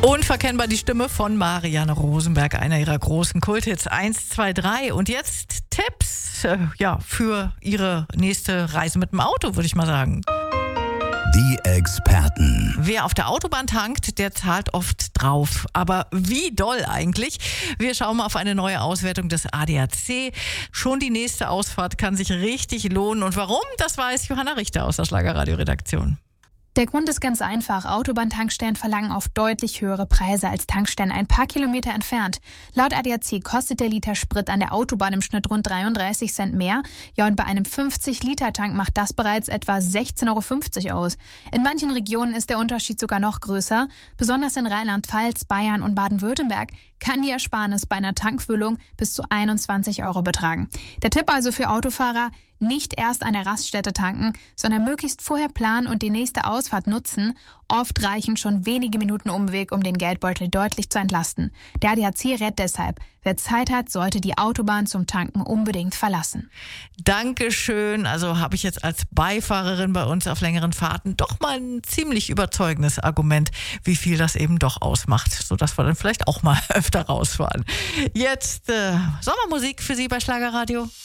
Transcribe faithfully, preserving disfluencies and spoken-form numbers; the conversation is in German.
Unverkennbar die Stimme von Marianne Rosenberg, einer ihrer großen Kulthits eins, zwei, drei. Und jetzt Tipps äh, ja, für ihre nächste Reise mit dem Auto, würde ich mal sagen. Die Experten. Wer auf der Autobahn tankt, der zahlt oft drauf. Aber wie doll eigentlich? Wir schauen mal auf eine neue Auswertung des A D A C. Schon die nächste Ausfahrt kann sich richtig lohnen. Und warum? Das weiß Johanna Richter aus der Schlagerradio-Redaktion. Der Grund ist ganz einfach. Autobahntankstellen verlangen oft deutlich höhere Preise als Tankstellen ein paar Kilometer entfernt. Laut A D A C kostet der Liter Sprit an der Autobahn im Schnitt rund dreiunddreißig Cent mehr. Ja, und bei einem fünfzig Liter Tank macht das bereits etwa sechzehn Euro fünfzig aus. In manchen Regionen ist der Unterschied sogar noch größer. Besonders in Rheinland-Pfalz, Bayern und Baden-Württemberg kann die Ersparnis bei einer Tankfüllung bis zu einundzwanzig Euro betragen. Der Tipp also für Autofahrer: nicht erst an der Raststätte tanken, sondern möglichst vorher planen und die nächste Ausfahrt nutzen. Oft reichen schon wenige Minuten Umweg, um den Geldbeutel deutlich zu entlasten. Der A D A C rät deshalb: wer Zeit hat, sollte die Autobahn zum Tanken unbedingt verlassen. Dankeschön. Also habe ich jetzt als Beifahrerin bei uns auf längeren Fahrten doch mal ein ziemlich überzeugendes Argument, wie viel das eben doch ausmacht, sodass wir dann vielleicht auch mal öfter rausfahren. Jetzt äh, Sommermusik für Sie bei Schlagerradio.